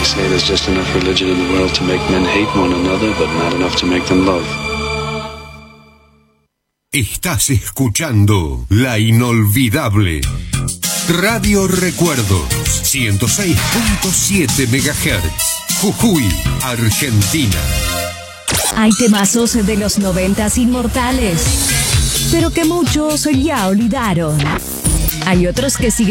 say there's just enough religion in the world to make men hate one another, but not enough to make them love. Estás escuchando La Inolvidable. Radio Recuerdos, 106.7 MHz. Jujuy, Argentina. Hay temazos de los 90s inmortales, pero que muchos ya olvidaron. Hay otros que siguen